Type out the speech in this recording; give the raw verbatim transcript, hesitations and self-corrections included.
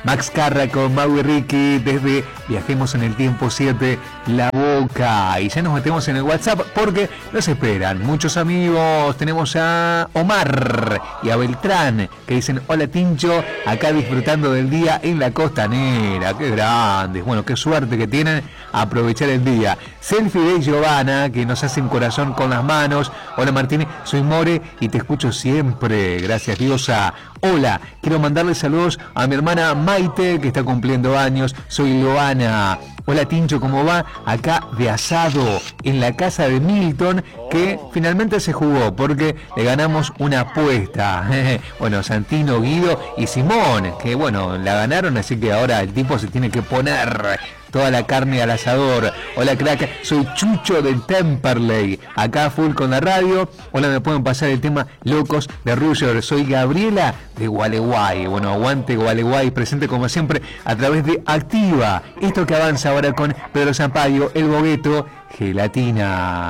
Max Carra con Mau y Ricky desde Viajemos en el Tiempo siete, La Boca. Y ya nos metemos en el WhatsApp porque nos esperan muchos amigos. Tenemos a Omar y a Beltrán que dicen: hola Tincho, acá disfrutando del día en la costanera. Qué grandes, bueno, qué suerte que tienen a aprovechar el día. Selfie de Giovanna que nos hace un corazón con las manos. Hola Martínez, soy More y te escucho siempre. Gracias Diosa. Hola, quiero mandarle saludos a mi hermana Maite, que está cumpliendo años. Soy Loana. Hola Tincho, ¿cómo va? Acá de asado, en la casa de Milton, que finalmente se jugó, porque le ganamos una apuesta. Bueno, Santino, Guido y Simón, que bueno, la ganaron, así que ahora el tipo se tiene que poner toda la carne al asador. Hola crack, soy Chucho de Temperley, acá full con la radio. Hola, me pueden pasar el tema Locos de Ruger. Soy Gabriela de Gualeguay. Bueno, aguante Gualeguay, presente como siempre a través de Activa. Esto que avanza ahora con Pedro Sampaio, El Bogueto, Gelatina.